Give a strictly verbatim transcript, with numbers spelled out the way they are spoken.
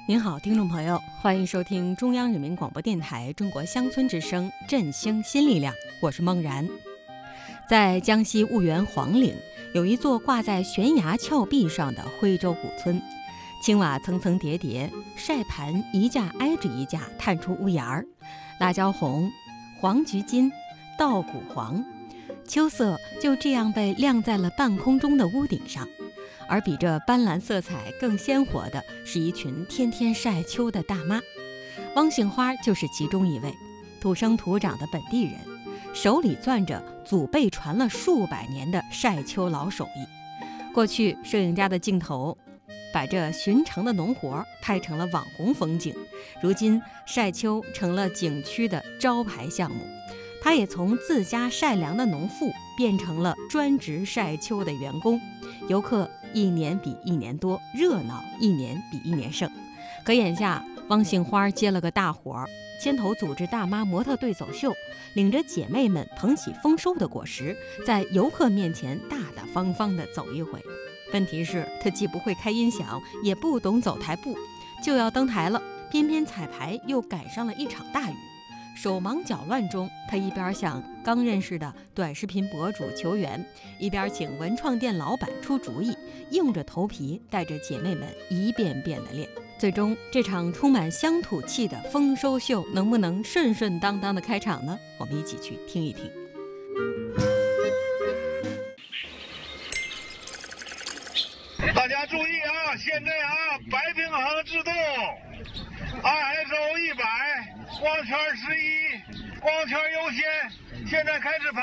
您好，听众朋友，欢迎收听中央人民广播电台中国乡村之声振兴新力量，我是孟然。在江西婺源黄岭，有一座挂在悬崖峭壁上的徽州古村，青瓦层层叠叠，晒盘一架挨着一架探出屋檐儿，辣椒红、黄菊金、稻谷黄，秋色就这样被晾在了半空中的屋顶上。而比这斑斓色彩更鲜活的是一群天天晒秋的大妈，汪杏花就是其中一位，土生土长的本地人，手里攥着祖辈传了数百年的晒秋老手艺。过去摄影家的镜头把这寻常的农活拍成了网红风景，如今晒秋成了景区的招牌项目，他也从自家晒粮的农妇变成了专职晒秋的员工，游客一年比一年多，热闹一年比一年盛。可眼下汪杏花接了个大活，牵头组织大妈模特队走秀，领着姐妹们捧起丰收的果实，在游客面前大大方方地走一回。问题是她既不会开音响，也不懂走台步，就要登台了，偏偏彩排又赶上了一场大雨。手忙脚乱中，他一边向刚认识的短视频博主求援，一边请文创店老板出主意，硬着头皮带着姐妹们一遍遍地练。最终这场充满乡土气的丰收秀能不能顺顺当当的开场呢？我们一起去听一听。 大家注意啊，现在啊白平衡制动，I S O 一百，光圈十一，光圈优先，现在开始排。